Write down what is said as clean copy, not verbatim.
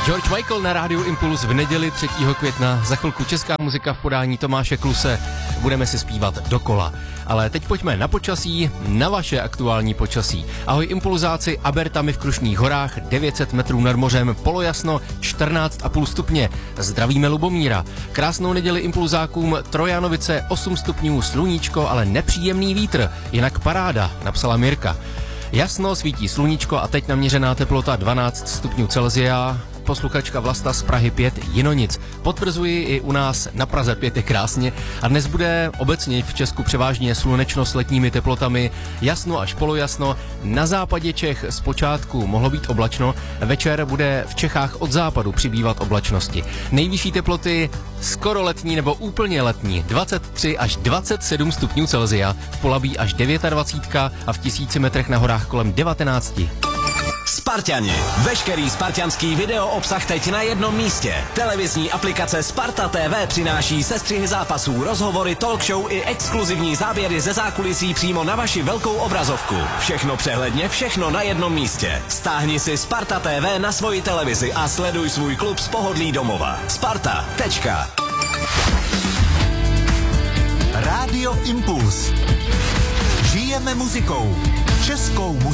George Michael na rádiu Impuls v neděli 3. května. Za chvilku česká muzika v podání Tomáše Kluse. Budeme si zpívat dokola. Ale teď pojďme na počasí, na vaše aktuální počasí. Ahoj impulzáci, Abertami v Krušných horách, 900 metrů nad mořem, polojasno, 14,5 stupně. Zdravíme Lubomíra. Krásnou neděli impulzákům, Trojanovice, 8 stupňů, sluníčko, ale nepříjemný vítr. Jinak paráda, napsala Mirka. Jasno, svítí sluníčko a teď naměřená teplota 12 stupňů Celsia. Posluchačka Vlasta z Prahy 5, Jinonic. Potvrzuji, i u nás na Praze 5 je krásně a dnes bude obecně v Česku převážně slunečno s letními teplotami, jasno až polojasno. Na západě Čech zpočátku mohlo být oblačno, večer bude v Čechách od západu přibývat oblačnosti. Nejvyšší teploty skoro letní nebo úplně letní, 23 až 27 stupňů Celsia, v Polabí až 29 a v 1000 metrech na horách kolem 19. Sparťani. Veškerý spartianský video obsah teď na jednom místě. Televizní aplikace Sparta TV přináší sestřihy zápasů, rozhovory, talk show i exkluzivní záběry ze zákulisí přímo na vaši velkou obrazovku. Všechno přehledně, všechno na jednom místě. Stáhni si Sparta TV na svoji televizi a sleduj svůj klub z pohodlí domova. Sparta. Rádio Impuls. Žijeme muzikou. Českou muzikou.